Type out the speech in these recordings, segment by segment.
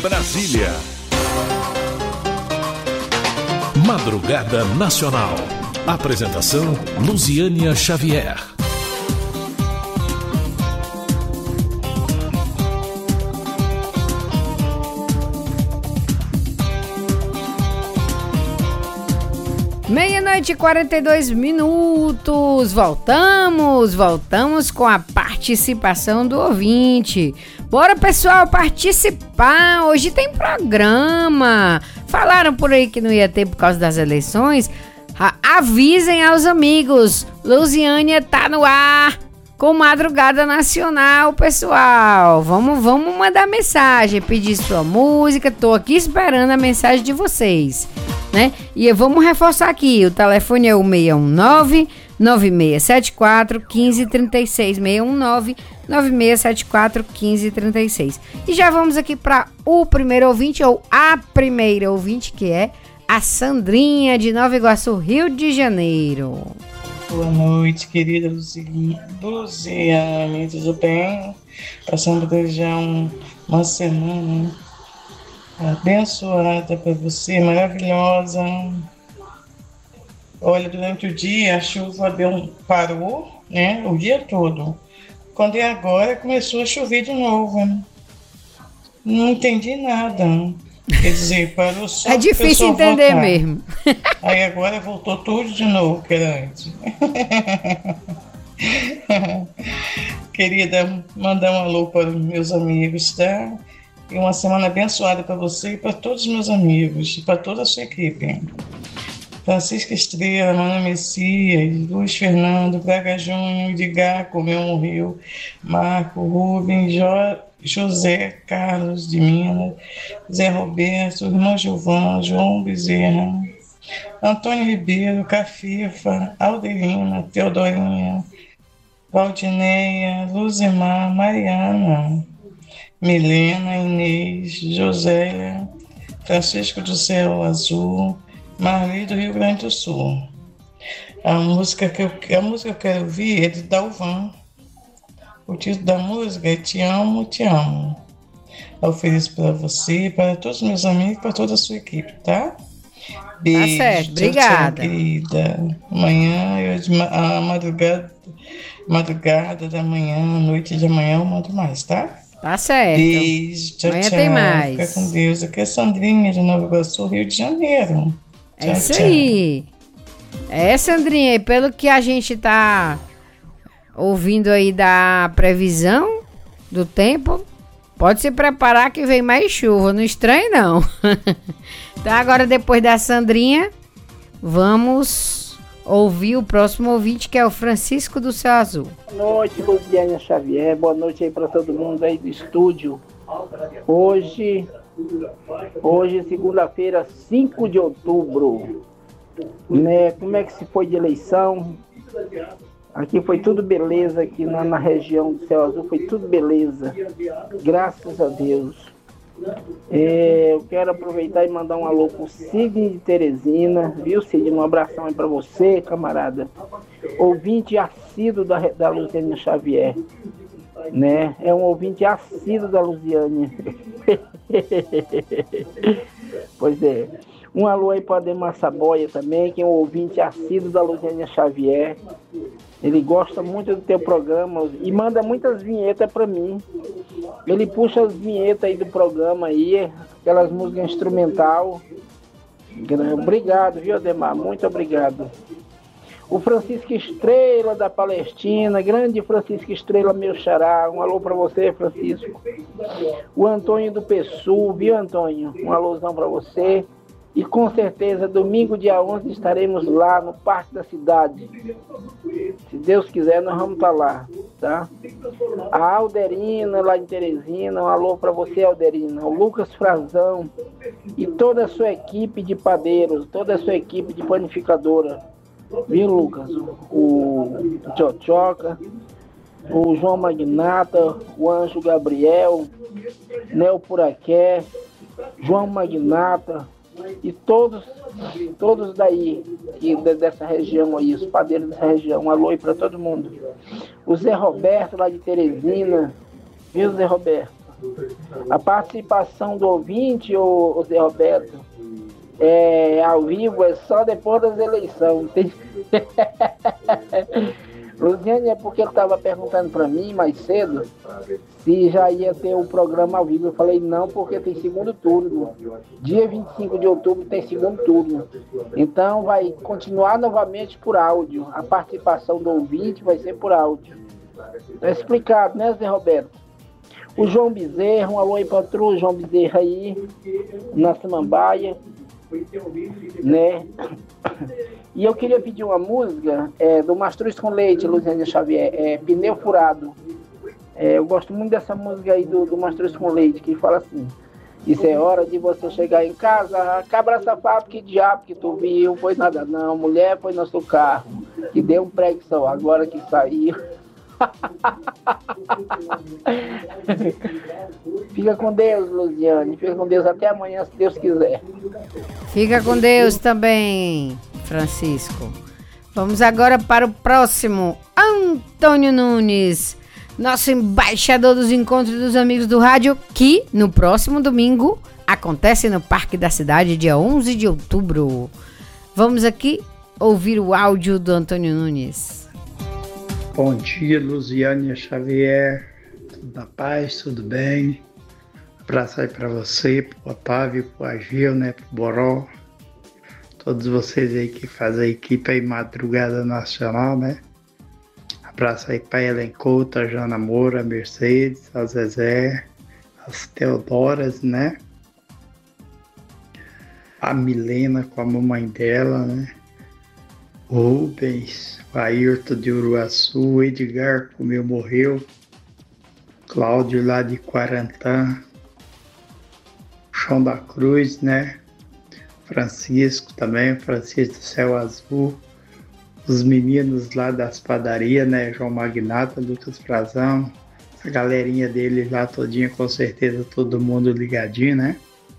Brasília. Madrugada Nacional. Apresentação Luziânia Xavier. Meia-noite e 42 minutos. Voltamos com a participação do ouvinte. Bora, pessoal, participar. Hoje tem programa. Falaram por aí que não ia ter por causa das eleições. Avisem aos amigos. Luziânia tá no ar com Madrugada Nacional, pessoal. Vamos mandar mensagem, pedir sua música. Tô aqui esperando a mensagem de vocês, né? E vamos reforçar aqui, o telefone é o 619-9674-1536, 619-9674-1536. E já vamos aqui para o primeiro ouvinte, ou a primeira ouvinte, que é a Sandrinha, de Nova Iguaçu, Rio de Janeiro. Boa noite, querida Luziane, tudo bem? Passando desde já uma semana abençoada para você, maravilhosa. Olha, durante o dia a chuva parou, né, o dia todo. Quando é agora, começou a chover de novo. Não entendi nada. Quer dizer, parou só. É difícil entender voltar. Mesmo. Aí agora voltou tudo de novo, que era antes. Querida, mandar um alô para os meus amigos, tá? E uma semana abençoada para você e para todos os meus amigos, e para toda a sua equipe. Francisca Estrela, Mano Messias, Luiz Fernando, Braga Júnior, Edgar, Comeu Morreu, Marco, Rubens, José Carlos de Minas, Zé Roberto, irmão Gilvão, João Bezerra, Antônio Ribeiro, Cafifa, Alderina, Teodorinha, Valdineia, Luzimar, Mariana, Milena, Inês, Josélia, Francisco do Céu Azul, Marli do Rio Grande do Sul. A música que eu quero ouvir é de Dalvan. O título da música é Te Amo, Te Amo. Eu ofereço para você, para todos os meus amigos, para toda a sua equipe, tá? Beijo. Tá certo, obrigada. Tchau, querida. Amanhã, a madrugada da manhã, noite de amanhã, eu mando mais, tá? Tá certo. Beijo, tchau, amanhã tchau. tem mais. Fica com Deus. Aqui é a Sandrinha de Nova Iguaçu, Rio de Janeiro. É isso aí. É, Sandrinha, e pelo que a gente tá ouvindo aí da previsão do tempo, pode se preparar que vem mais chuva, não estranhe não. Então agora, depois da Sandrinha, vamos ouvir o próximo ouvinte, que é o Francisco do Céu Azul. Boa noite, Luziânia Xavier, boa noite aí para todo mundo aí do estúdio. Hoje, segunda-feira, 5 de outubro, né? Como é que se foi de eleição? Aqui foi tudo beleza, aqui na região do Céu Azul foi tudo beleza, graças a Deus. Eu quero aproveitar e mandar um alô pro Sidney de Teresina, viu, Sidney? Um abração aí pra você, camarada. Ouvinte assíduo da Luziânia Xavier, né? É um ouvinte assíduo da Luziânia. Pois é. Um alô aí para Ademar Saboia também, que é um ouvinte assíduo da Luziânia Xavier. Ele gosta muito do teu programa e manda muitas vinhetas para mim. Ele puxa as vinhetas aí do programa aí, aquelas músicas instrumental. Obrigado, viu, Ademar? Muito obrigado. O Francisco Estrela da Palestina, grande Francisco Estrela, meu xará. Um alô para você, Francisco. O Antônio do Pessul, viu, Antônio? Um alôzão para você. E com certeza, domingo, dia 11, estaremos lá no Parque da Cidade. Se Deus quiser, nós vamos estar lá, tá? A Alderina, lá em Teresina, um alô para você, Alderina. O Lucas Frazão e toda a sua equipe de padeiros, toda a sua equipe de panificadora. Viu, Lucas? O Tchotchoca, o João Magnata, o Anjo Gabriel, Nel Puraqué, João Magnata, e todos daí, dessa região aí, os padeiros dessa região. Um alô aí para todo mundo. O Zé Roberto lá de Teresina, viu, Zé Roberto? A participação do ouvinte, o Zé Roberto, ao vivo é só depois das eleições. Luziane, é porque ele estava perguntando para mim mais cedo se já ia ter o programa ao vivo. Eu falei não, porque tem segundo turno. Dia 25 de outubro tem segundo turno. Então vai continuar novamente por áudio. A participação do ouvinte vai ser por áudio. Tá explicado, né, Zé Roberto? O João Bezerra, um alô aí para o João Bezerra aí, na Samambaia, né? E eu queria pedir uma música do Mastruz com Leite, Luziane Xavier, Pneu Furado. Eu gosto muito dessa música aí do Mastruz com Leite, que fala assim: isso é hora de você chegar em casa, cabra safado, que diabo que tu viu, pois nada não, mulher foi nosso carro, que deu um prego só, agora que saiu. Fica com Deus, Luziane. Fica com Deus até amanhã, se Deus quiser. Fica com Deus também, Francisco. Vamos agora para o próximo. Antônio Nunes, nosso embaixador dos encontros dos amigos do rádio, que no próximo domingo acontece no Parque da Cidade, dia 11 de outubro. Vamos aqui ouvir o áudio do Antônio Nunes. Bom dia, Luziane Xavier. Tudo na paz, tudo bem? Abraço aí pra você, pro Otávio, pro Agil, né, pro Boró. Todos vocês aí que fazem a equipe aí Madrugada Nacional, né? Abraço aí pra Helen Couto, a Jana Moura, a Mercedes, a Zezé, as Teodoras, né? A Milena com a mamãe dela, né? O Rubens, o Ayrton de Uruaçu, o Edgar, como eu morreu, Cláudio lá de Quarantã, Chão da Cruz, né? Francisco também, Francisco do Céu Azul, os meninos lá das padarias, né? João Magnata, Lucas Frazão, a galerinha dele lá todinha, com certeza todo mundo ligadinho, né?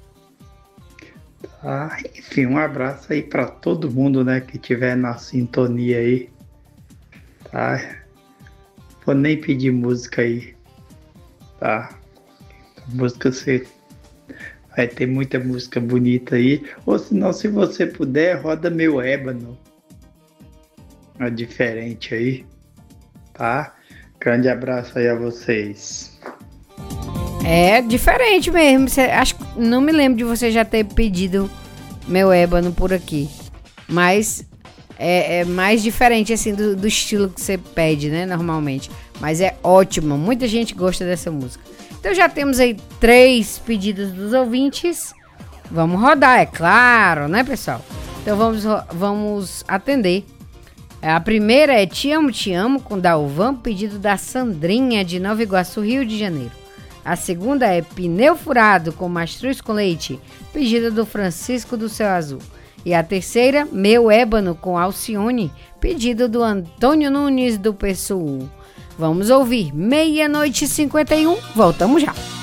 Tá, enfim, um abraço aí para todo mundo, né, que tiver na sintonia aí, tá? Vou nem pedir música aí, tá? Música você vai ter muita música bonita aí, ou senão, se você puder, roda Meu Ébano, é diferente aí, tá? Grande abraço aí a vocês. É diferente mesmo. Não me lembro de você já ter pedido Meu Ébano por aqui. Mas é mais diferente assim do estilo que você pede, né? Normalmente. Mas é ótimo. Muita gente gosta dessa música. Então já temos aí 3 pedidos dos ouvintes. Vamos rodar, é claro, né, pessoal? Então vamos atender. A primeira é Te Amo, com Dalvan, pedido da Sandrinha de Nova Iguaçu, Rio de Janeiro. A segunda é Pneu Furado, com Mastruz com Leite, pedido do Francisco do Céu Azul. E a terceira, Meu Ébano, com Alcione, pedido do Antônio Nunes do PSU. Vamos ouvir 00:51, voltamos já.